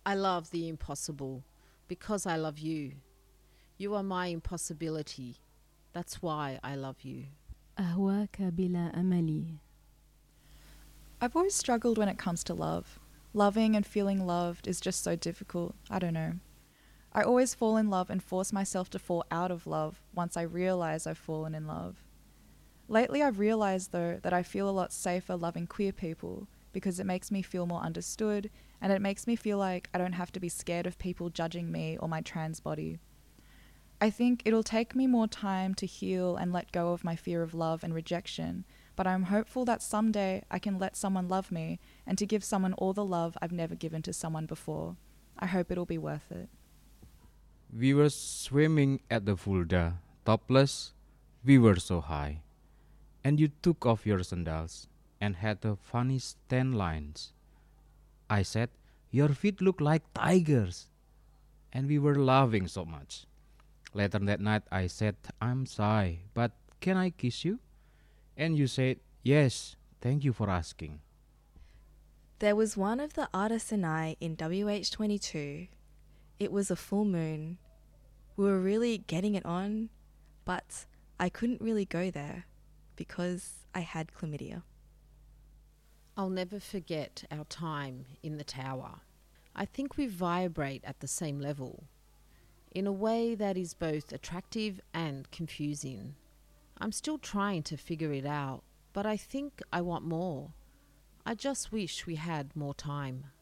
I love the impossible because I love you. You are my impossibility. That's why I love you. أهواك بلا أملي. I've always struggled when it comes to love. Loving and feeling loved is just so difficult. I don't know. I always fall in love and force myself to fall out of love once I realise I've fallen in love. Lately I've realised though that I feel a lot safer loving queer people because it makes me feel more understood and it makes me feel like I don't have to be scared of people judging me or my trans body. I think it'll take me more time to heal and let go of my fear of love and rejection, but I'm hopeful that someday I can let someone love me and to give someone all the love I've never given to someone before. I hope it'll be worth it. We were swimming at the Fulda, topless, we were so high. And you took off your sandals and had the funniest tan lines. I said, your feet look like tigers. And we were laughing so much. Later that night I said, I'm shy, but can I kiss you? And you said, yes, thank you for asking. There was one of the artists and I in WH22. It was a full moon. We were really getting it on, but I couldn't really go there because I had chlamydia. I'll never forget our time in the tower. I think we vibrate at the same level, in a way that is both attractive and confusing. I'm still trying to figure it out, but I think I want more. I just wish we had more time.